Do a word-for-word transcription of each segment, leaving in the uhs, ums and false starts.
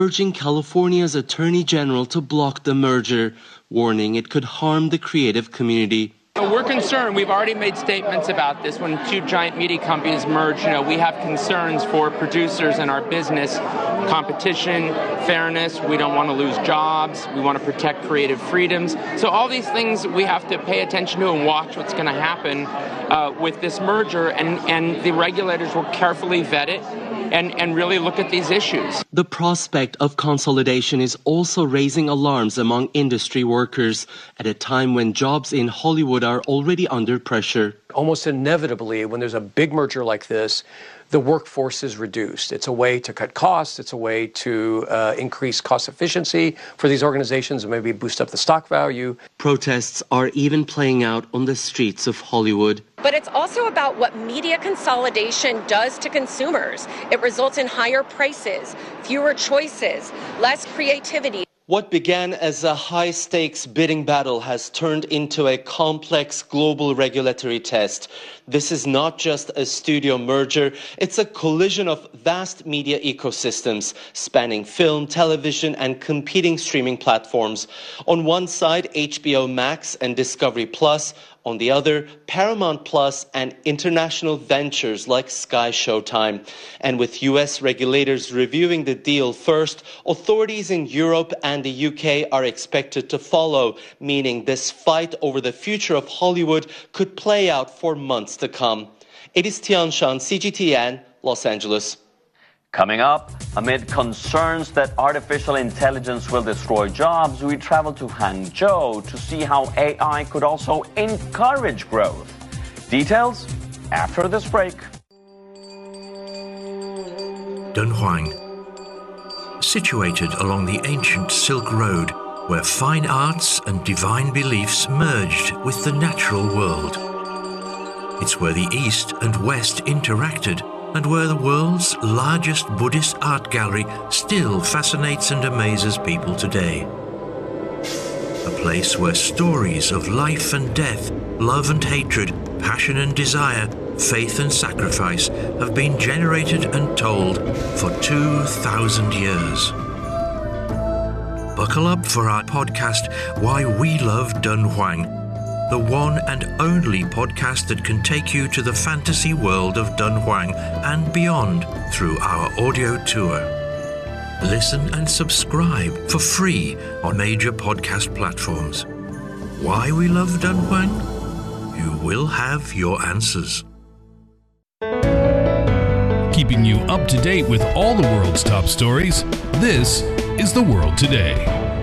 urging California's Attorney General to block the merger, warning it could harm the creative community. We're concerned. We've already made statements about this. When two giant media companies merge, you know, we have concerns for producers and our business, competition, fairness. We don't want to lose jobs. We want to protect creative freedoms. So all these things we have to pay attention to and watch what's going to happen uh, with this merger. And, and the regulators will carefully vet it and, and really look at these issues. The prospect of consolidation is also raising alarms among industry workers at a time when jobs in Hollywood are already under pressure. Almost inevitably, when there's a big merger like this, the workforce is reduced. It's a way to cut costs. It's a way to uh, increase cost efficiency for these organizations and maybe boost up the stock value. Protests are even playing out on the streets of Hollywood. But it's also about what media consolidation does to consumers. It results in higher prices, fewer choices, less creativity. What began as a high-stakes bidding battle has turned into a complex global regulatory test. This is not just a studio merger, it's a collision of vast media ecosystems spanning film, television and competing streaming platforms. On one side, H B O Max and Discovery Plus. On the other, Paramount Plus and international ventures like Sky Showtime. And with U S regulators reviewing the deal first, authorities in Europe and the U K are expected to follow, meaning this fight over the future of Hollywood could play out for months to come. It is Tian Shan, C G T N, Los Angeles. Coming up, amid concerns that artificial intelligence will destroy jobs, we travel to Hangzhou to see how A I could also encourage growth. Details after this break. Dunhuang, situated along the ancient Silk Road, where fine arts and divine beliefs merged with the natural world. It's where the East and West interacted, and where the world's largest Buddhist art gallery still fascinates and amazes people today. A place where stories of life and death, love and hatred, passion and desire, faith and sacrifice have been generated and told for two thousand years. Buckle up for our podcast, Why We Love Dunhuang, the one and only podcast that can take you to the fantasy world of Dunhuang and beyond through our audio tour. Listen and subscribe for free on major podcast platforms. Why we love Dunhuang? You will have your answers. Keeping you up to date with all the world's top stories, this is The World Today.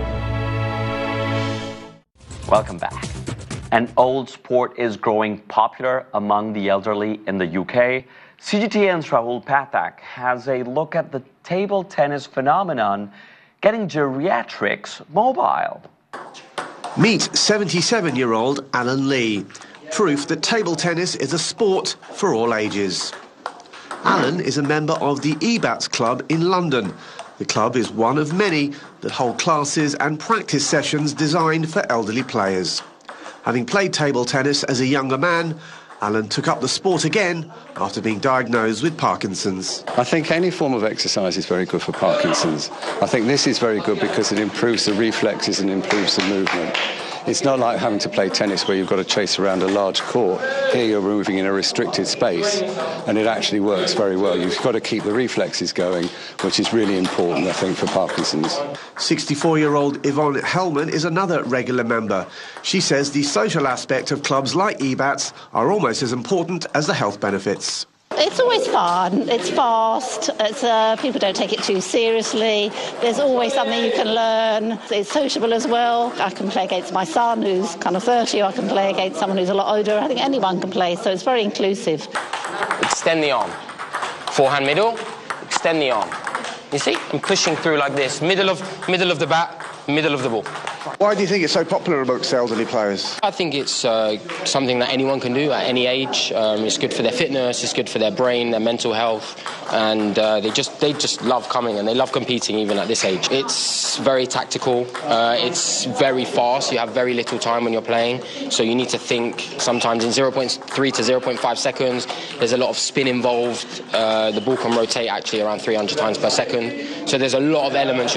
Welcome back. An old sport is growing popular among the elderly in the U K. C G T N's Rahul Pathak has a look at the table tennis phenomenon getting geriatrics mobile. Meet seventy-seven-year-old Alan Lee. Proof that table tennis is a sport for all ages. Alan is a member of the E BATS Club in London. The club is one of many that hold classes and practice sessions designed for elderly players. Having played table tennis as a younger man, Alan took up the sport again after being diagnosed with Parkinson's. I think any form of exercise is very good for Parkinson's. I think this is very good because it improves the reflexes and improves the movement. It's not like having to play tennis where you've got to chase around a large court. Here you're moving in a restricted space, and it actually works very well. You've got to keep the reflexes going, which is really important, I think, for Parkinson's. sixty-four-year-old Yvonne Hellman is another regular member. She says the social aspect of clubs like E BATS are almost as important as the health benefits. It's always fun, it's fast, it's, uh, people don't take it too seriously, there's always something you can learn, it's sociable as well. I can play against my son who's kind of thirty, or I can play against someone who's a lot older. I think anyone can play, so it's very inclusive. Extend the arm, forehand middle, extend the arm. You see, I'm pushing through like this, middle of, middle of the bat, middle of the ball. Why do you think it's so popular amongst elderly players? I think it's uh, something that anyone can do at any age. Um, it's good for their fitness, it's good for their brain, their mental health, and uh, they just they just love coming and they love competing even at this age. It's very tactical, uh, it's very fast, you have very little time when you're playing, so you need to think sometimes in zero point three to zero point five seconds. There's a lot of spin involved, uh, the ball can rotate actually around three hundred times per second, so there's a lot of elements